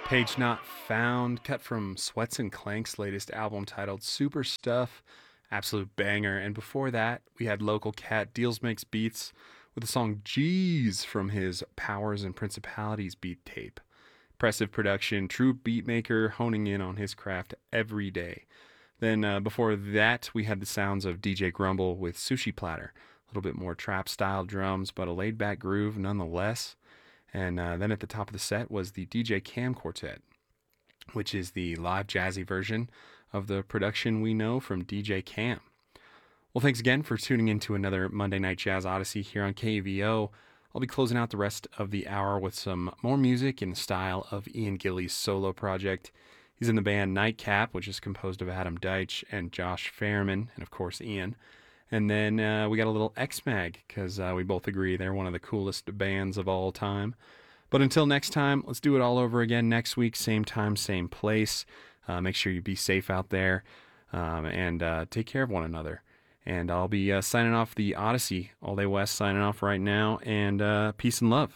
Page Not Found, cut from Sweats and Clank's latest album titled Super Stuff. Absolute banger. And before that, we had local cat Deals Makes Beats with the song G's from his Powers and Principalities beat tape. Impressive production, true beat maker honing in on his craft every day. Then before that, we had the sounds of DJ Grumble with Sushi Platter. A little bit more trap style drums, but a laid back groove nonetheless. And then at the top of the set was the DJ Cam Quartet, which is the live jazzy version of the production we know from DJ Cam. Well, thanks again for tuning in to another Monday Night Jazz Odyssey here on KVO. I'll be closing out the rest of the hour with some more music in the style of Ian Gillies' solo project. He's in the band Nightcap, which is composed of Adam Deitch and Josh Fairman, and of course Ian. And then we got a little X-Mag, because we both agree they're one of the coolest bands of all time. But until next time, let's do it all over again next week, same time, same place. Make sure you be safe out there, and take care of one another. And I'll be signing off the Odyssey, All Day West signing off right now, and peace and love.